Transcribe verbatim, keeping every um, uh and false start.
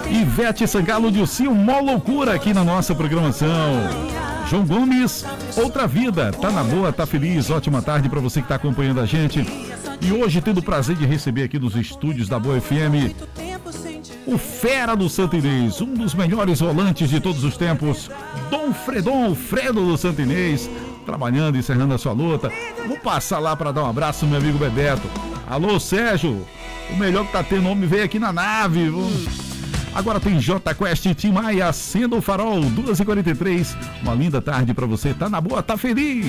Ivete Sangalo de Sil, mó loucura aqui na nossa programação. João Gomes, Outra Vida, tá na boa, tá feliz, ótima tarde para você que tá acompanhando a gente. E hoje tendo o prazer de receber aqui nos estúdios da Boa F M o fera do Santo Inês, um dos melhores volantes de todos os tempos, Dom Fredon, Fredo do Santo Inês, trabalhando, encerrando a sua luta. Vou passar lá para dar um abraço ao meu amigo Bebeto. Alô, Sérgio, o melhor que tá tendo homem veio aqui na nave. Agora tem J Quest e Tim Maia, Acenda o Farol, duas e quarenta e três. Uma linda tarde para você, tá na boa, tá feliz.